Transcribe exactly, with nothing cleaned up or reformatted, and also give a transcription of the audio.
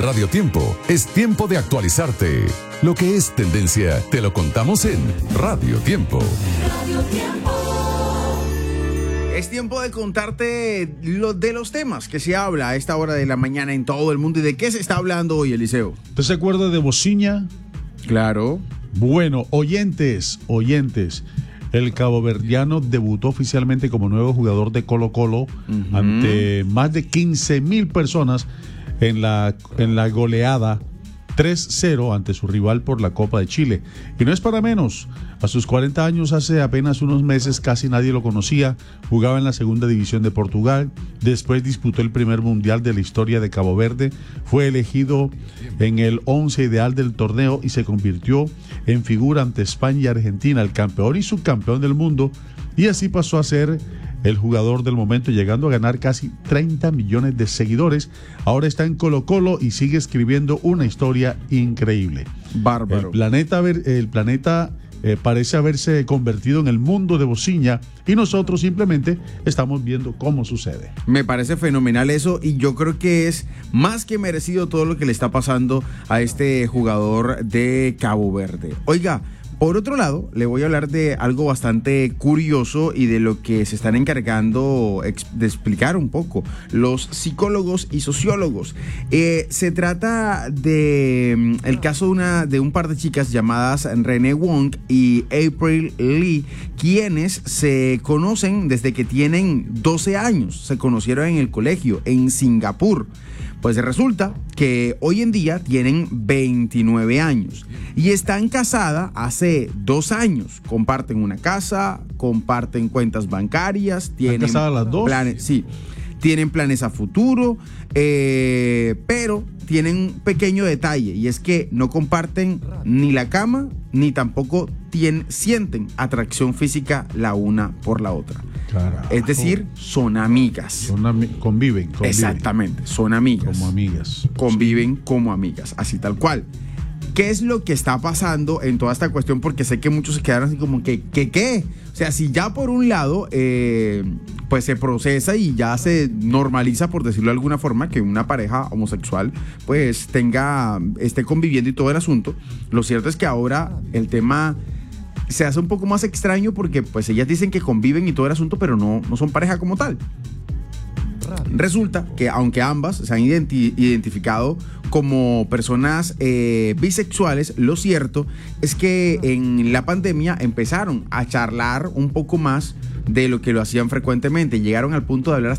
Radio Tiempo es tiempo de actualizarte. Lo que es tendencia, te lo contamos en Radio Tiempo. Radio Tiempo. Es tiempo de contarte lo de los temas que se habla a esta hora de la mañana en todo el mundo. ¿Y de qué se está hablando hoy, Eliseo? ¿Usted se acuerda de Bociña? Claro. Bueno, oyentes, oyentes. El caboverdiano debutó oficialmente como nuevo jugador de Colo-Colo uh-huh. ante más de quince mil personas en la, en la goleada tres cero ante su rival por la Copa de Chile. Y no es para menos. A sus cuarenta años, hace apenas unos meses, casi nadie lo conocía. Jugaba en la segunda división de Portugal. Después disputó el primer mundial de la historia de Cabo Verde. Fue elegido en el once ideal del torneo y se convirtió en figura ante España y Argentina, el campeón y subcampeón del mundo. Y así pasó a ser el jugador del momento, llegando a ganar casi treinta millones de seguidores. Ahora está en Colo-Colo y sigue escribiendo una historia increíble. Bárbaro. El planeta, el planeta eh, parece haberse convertido en el mundo de Bociña y nosotros simplemente estamos viendo cómo sucede. Me parece fenomenal eso y yo creo que es más que merecido todo lo que le está pasando a este jugador de Cabo Verde. Oiga, por otro lado, le voy a hablar de algo bastante curioso y de lo que se están encargando de explicar un poco los psicólogos y sociólogos. Eh, se trata de el caso de, una, de un par de chicas llamadas Renee Wong y April Lee, quienes se conocen desde que tienen doce años. Se conocieron en el colegio en Singapur. Pues resulta que hoy en día tienen veintinueve años y están casadas hace dos años. Comparten una casa, comparten cuentas bancarias, tienen ¿Están casadas las dos? Planes, sí, tienen planes a futuro, eh, pero tienen un pequeño detalle y es que no comparten ni la cama ni tampoco tienen, sienten atracción física la una por la otra. Carajo. Es decir, son amigas. Son ami- conviven, conviven. Exactamente, son amigas. Como amigas. Conviven como amigas, así tal cual. ¿Qué es lo que está pasando en toda esta cuestión? Porque sé que muchos se quedaron así como que, ¿qué qué? O sea, si ya por un lado, eh, pues se procesa y ya se normaliza, por decirlo de alguna forma, que una pareja homosexual pues tenga, esté conviviendo y todo el asunto, lo cierto es que ahora el tema se hace un poco más extraño porque pues ellas dicen que conviven y todo el asunto, pero no, no son pareja como tal. Resulta que aunque ambas se han identi- identificado como personas eh, bisexuales, lo cierto es que en la pandemia empezaron a charlar un poco más de lo que lo hacían frecuentemente. Llegaron al punto de hablar